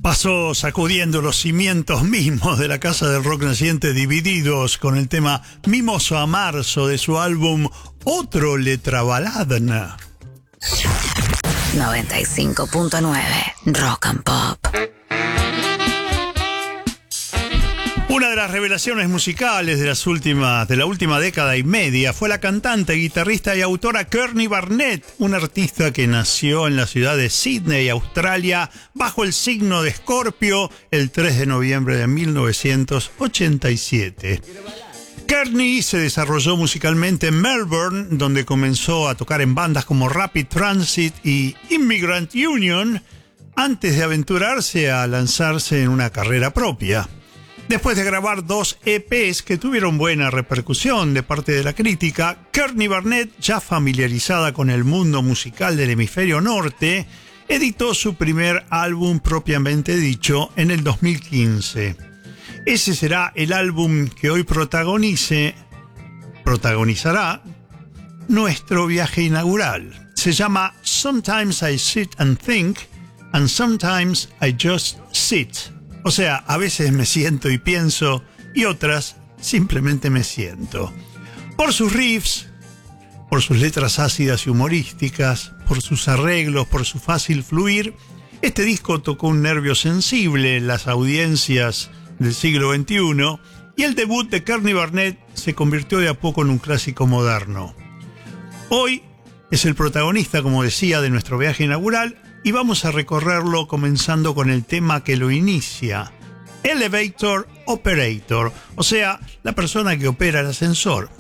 Pasó sacudiendo los cimientos mismos de la casa del rock naciente Divididos con el tema Mimoso a Marzo de su álbum Otro Letra Baladna. 95.9 Rock and Pop. Una de las revelaciones musicales de la última década y media fue la cantante, guitarrista y autora Kearney Barnett, una artista que nació en la ciudad de Sydney, Australia, bajo el signo de Escorpio, el 3 de noviembre de 1987. Kearney se desarrolló musicalmente en Melbourne, donde comenzó a tocar en bandas como Rapid Transit y Immigrant Union, antes de aventurarse a lanzarse en una carrera propia. Después de grabar 2 EPs que tuvieron buena repercusión de parte de la crítica, Kearney Barnett, ya familiarizada con el mundo musical del hemisferio norte, editó su primer álbum propiamente dicho en el 2015. Ese será el álbum que hoy protagonizará nuestro viaje inaugural. Se llama Sometimes I Sit and Think, and Sometimes I Just Sit. O sea, a veces me siento y pienso, y otras simplemente me siento. Por sus riffs, por sus letras ácidas y humorísticas, por sus arreglos, por su fácil fluir, este disco tocó un nervio sensible en las audiencias del siglo XXI, y el debut de Kearney Barnett se convirtió de a poco en un clásico moderno. Hoy es el protagonista, como decía, de nuestro viaje inaugural, y vamos a recorrerlo comenzando con el tema que lo inicia, Elevator Operator, o sea, la persona que opera el ascensor.